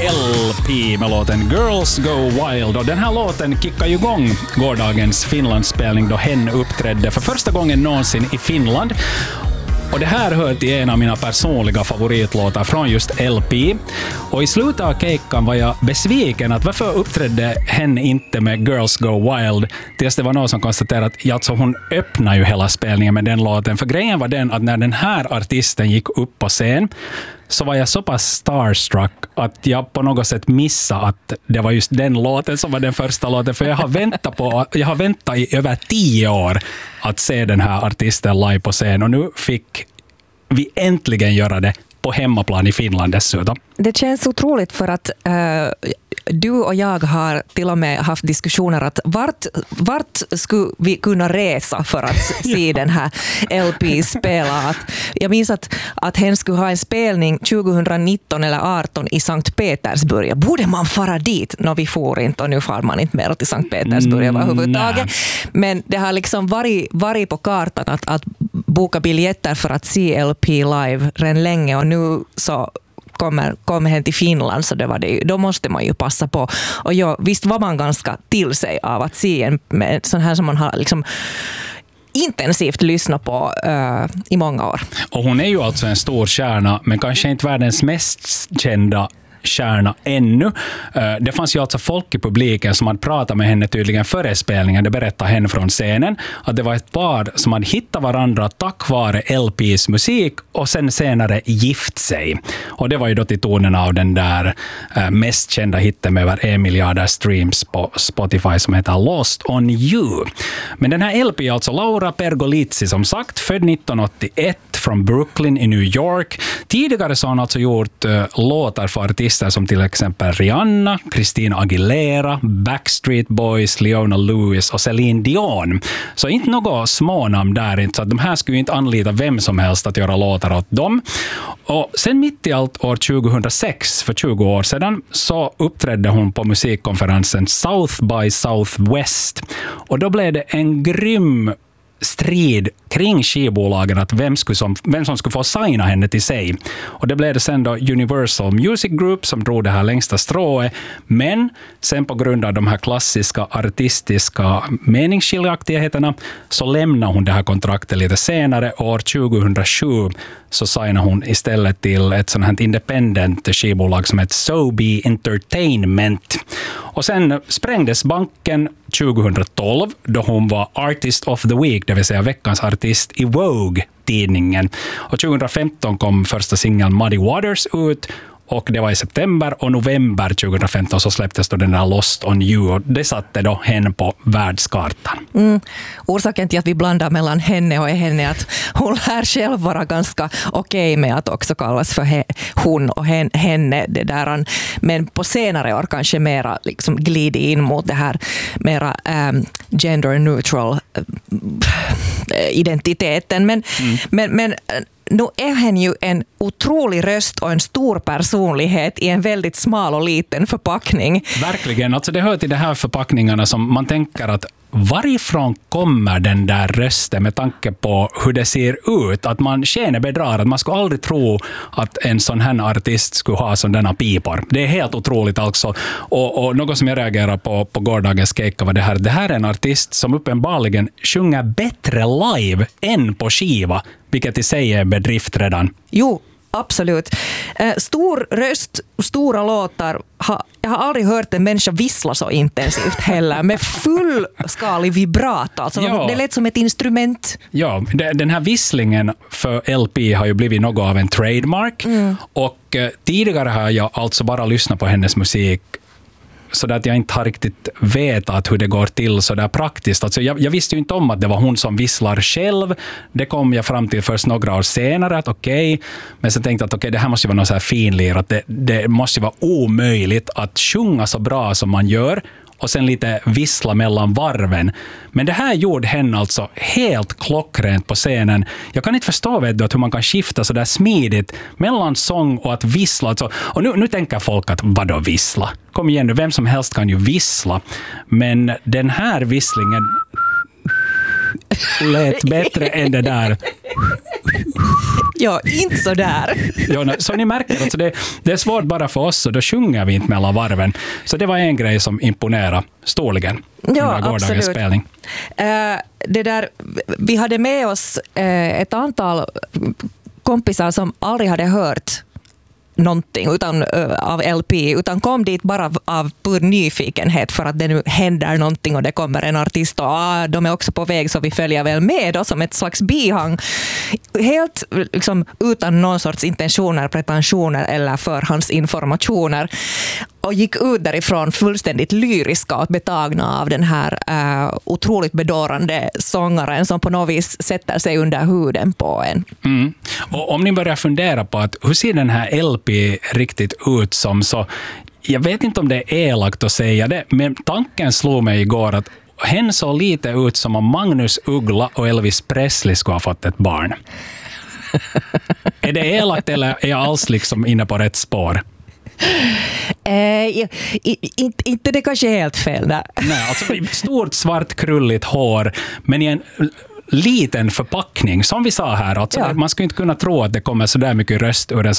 LP med låten Girls Go Wild. Och den här låten kickade igång gårdagens Finlandsspelning då hen uppträdde för första gången någonsin i Finland. Och det här hör till en av mina personliga favoritlåtar från just LP. Och i slutet av kejkan var jag besviken att varför uppträdde hen inte med Girls Go Wild, tills det var någon som konstaterade att alltså, hon öppnar ju hela spelningen med den låten. För grejen var den att när den här artisten gick upp på scen så var jag så pass starstruck att jag på något sätt missade att det var just den låten som var den första låten. För jag har väntat i över 10 år att se den här artisten live på scen. Och nu fick vi äntligen göra det på hemmaplan i Finland dessutom. Det känns otroligt för att du och jag har till och med haft diskussioner att vart skulle vi kunna resa för att se den här LP spela. Jag minns att hen skulle ha en spelning 2019 eller 2018 i Sankt Petersburg. Borde man fara dit? Vi får inte och nu far man inte mer till Sankt Petersburg överhuvudtaget. Men det har liksom varit på kartan att boka biljetter för att se LP live redan länge och nu så kommer hen till Finland så då måste man ju passa på. Och visst var man ganska till sig av att se en sån här som man har liksom intensivt lyssnat på i många år. Och hon är ju alltså en stor stjärna, men kanske inte världens mest kända stjärna ännu. Det fanns ju alltså folk i publiken som hade pratat med henne tydligen före spelningen. Det berättade henne från scenen att det var ett par som hade hittat varandra tack vare LPs musik och sen senare gift sig. Och det var ju då till tonen av den där mest kända hitten med över 1 miljard streams på Spotify som heter Lost on You. Men den här LP är alltså Laura Pergolizzi som sagt, född 1981 från Brooklyn i New York. Tidigare så har hon alltså gjort låtar för artister som till exempel Rihanna, Christina Aguilera, Backstreet Boys, Leona Lewis och Celine Dion. Så inte något smånamn där, inte, så att de här skulle inte anlita vem som helst att göra låtar åt dem. Och sen mitt i allt år 2006, för 20 år sedan, så uppträdde hon på musikkonferensen South by Southwest. Och då blev det en grym strid kring skivbolagen att vem som skulle få signa henne till sig. Och det blev det sen då Universal Music Group som drog det här längsta strået. Men sen på grund av de här klassiska artistiska meningsskiljaktigheterna så lämnade hon det här kontraktet lite senare. År 2007 så signade hon istället till ett sånt här independent skivbolag som heter Sobe Entertainment. Och sen sprängdes banken 2012 då hon var Artist of the Week, det vill säga veckans artist i Vogue-tidningen. Och 2015 kom första singeln Muddy Waters ut och det var i september och november 2015 så släpptes då den där Lost on You och det satte då henne på världskartan. Orsaken till att vi blandar mellan henne och henne är att hon lär själv vara ganska okej med att också kallas för hon och henne. Det där. Men på senare år kanske mera liksom glider in mot det här mera gender neutral identiteten. Men nu är han ju en otrolig röst och en stor personlighet i en väldigt smal och liten förpackning. Verkligen, alltså det hör till de här förpackningarna som man tänker att varifrån kommer den där rösten med tanke på hur det ser ut? Att man känner bedrar, att man skulle aldrig tro att en sån här artist skulle ha sån denna pipor. Det är helt otroligt alltså. Och något som jag reagerar på gårdagens kejka var det här är en artist som uppenbarligen sjunger bättre live än på skiva, vilket i sig är en bedrift redan. Jo, absolut. Stor röst, stora låtar. Jag har aldrig hört en människa vissla så intensivt heller. Med fullskalig vibrato. Alltså, ja. Det lät som ett instrument. Ja, den här visslingen för LP har ju blivit något av en trademark. Och tidigare har jag alltså bara lyssnat på hennes musik så att jag inte har riktigt vetat hur det går till så där praktiskt. Alltså jag visste ju inte om att det var hon som visslar själv. Det kom jag fram till först några år senare att okej. Men sen tänkte jag att det här måste ju vara något så här finlir. Att det måste ju vara omöjligt att sjunga så bra som man gör och sen lite vissla mellan varven. Men det här gjorde henne alltså helt klockrent på scenen. Jag kan inte förstå hur man kan skifta så där smidigt mellan sång och att vissla. Alltså. Och nu tänker folk att vadå vissla? Kom igen nu, vem som helst kan ju vissla. Men den här visslingen lät bättre än det där. Ja, inte så där. Ja, så ni märker, alltså det är svårt bara för oss, och då sjunger vi inte mellan varven. Så det var en grej som imponerade storligen under gårdagens spelning. Det där, vi hade med oss ett antal kompisar som aldrig hade hört någonting av LP, utan kom dit bara av pur nyfikenhet för att det nu händer någonting och det kommer en artist och de är också på väg, så vi följer väl med då, som ett slags bihang. Helt liksom, utan någon sorts intentioner, pretensioner eller förhandsinformationer, och gick ut därifrån fullständigt lyriska och betagna av den här otroligt bedårande sångaren som på något vis sätter sig under huden på en. Mm. Och om ni börjar fundera på att hur ser den här LP riktigt ut som, så jag vet inte om det är elakt att säga det, men tanken slog mig igår att hen såg lite ut som om Magnus Uggla och Elvis Presley skulle ha fått ett barn. Är det elakt eller är jag alls liksom inne på rätt spår? Inte det kanske är helt fel där. Nej, alltså stort svart krulligt hår, men i en liten förpackning, som vi sa här. Alltså, man skulle inte kunna tro att det kommer så där mycket röst ur en